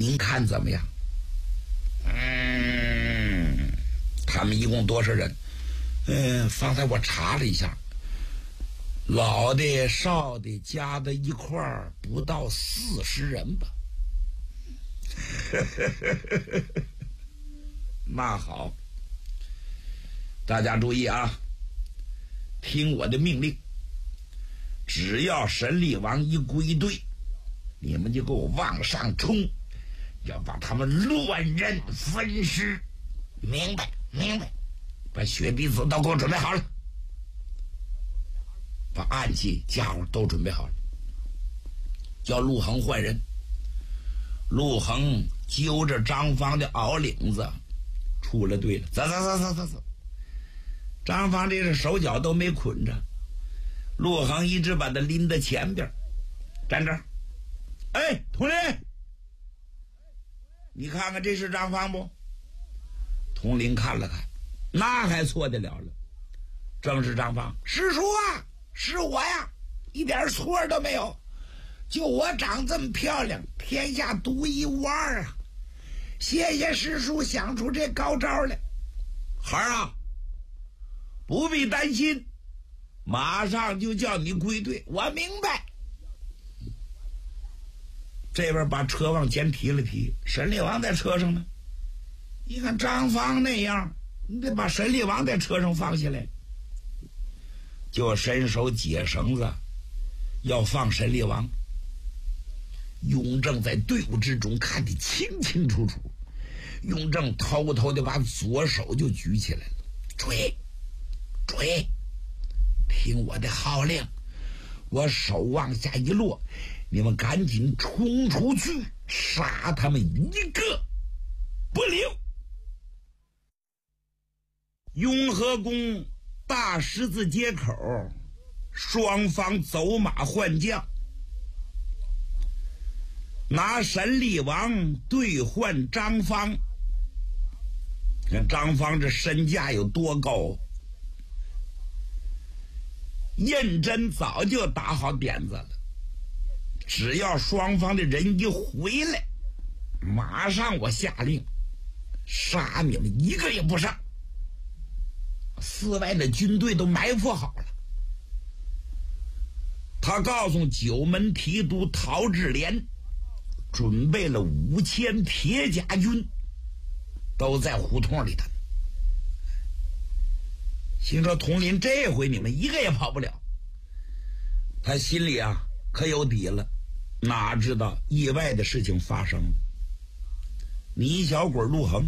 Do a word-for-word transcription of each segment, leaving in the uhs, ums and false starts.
您看怎么样？嗯，他们一共多少人？嗯，方才我查了一下，老的少的加在一块儿不到四十人吧。那好，大家注意啊，听我的命令，只要神力王一归队，你们就给我往上冲，要把他们乱刃分尸。明白明白，把血滴子都给我准备好了，把暗器家伙都准备好了，叫陆恒换人。陆恒揪着张芳的袄领子出了队了，走走走走走走。张芳这是手脚都没捆着，陆恒一直把他拎到前边，站这儿。哎，佟林，你看看这是张芳不？佟林看了看，那还错得了了，正是张芳。师叔啊，是我呀，一点错都没有，就我长这么漂亮，天下独一无二啊！谢谢师叔想出这高招来。孩儿啊，不必担心，马上就叫你归队。我明白。这边把车往前提了提，沈力王在车上呢。你看张芳那样，你得把沈力王在车上放下来，就伸手解绳子，要放沈力王。雍正在队伍之中看得清清楚楚，雍正偷偷的把左手就举起来了，追追，听我的号令，我手往下一落，你们赶紧冲出去，杀他们一个不留。雍和宫大十字街口，双方走马换将，拿沈力王兑换张芳。看张芳这身价有多高，胤禛早就打好点子了，只要双方的人一回来，马上我下令杀你们一个也不剩。寺外的军队都埋伏好了，他告诉九门提督陶志廉，准备了五千铁甲军，都在胡同里头。心说佟林这回你们一个也跑不了，他心里啊可有底了，哪知道意外的事情发生了。你小鬼陆恒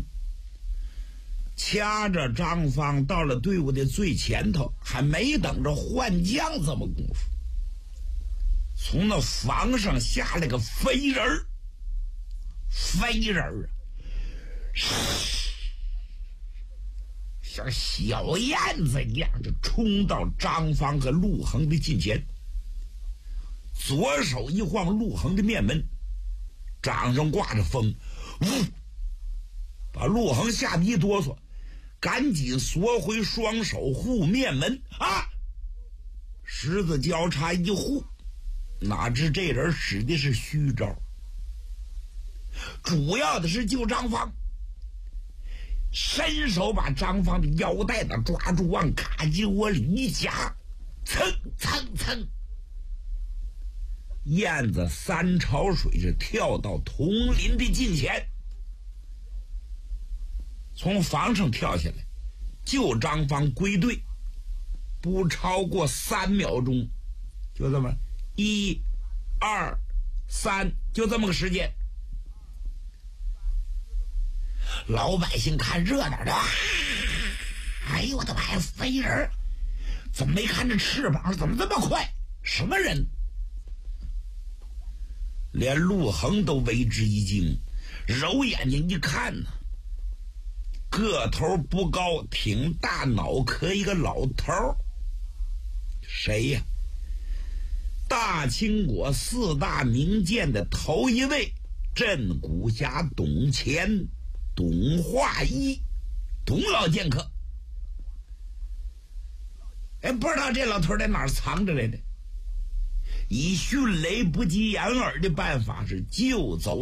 掐着张芳到了队伍的最前头，还没等着换将这么功夫，从那房上下来个飞人儿，飞人儿啊，像小燕子一样的冲到张芳和陆恒的近前，左手一晃陆恒的面门，掌上挂着风，呜，把陆恒吓得一哆嗦，赶紧缩回双手护面门啊！十字交叉一护，哪知这人使的是虚招，主要的是救张芳，伸手把张芳的腰带子抓住，往卡机窝里一夹，蹭蹭蹭，燕子三潮水是跳到佟林的近前，从房上跳下来，救张芳归队，不超过三秒钟，就这么一、二、三，就这么个时间。老百姓看热闹的，啊、哎呦我的妈呀，飞人怎么没看着翅膀？怎么这么快？什么人？连陆恒都为之一惊，揉眼睛一看呢，个头不高，挺大脑壳一个老头。谁呀？大清国四大名剑的头一位，镇古侠董乾，董化一，董老剑客。哎，不知道这老头在哪儿藏着来的，以迅雷不及掩耳的办法是救走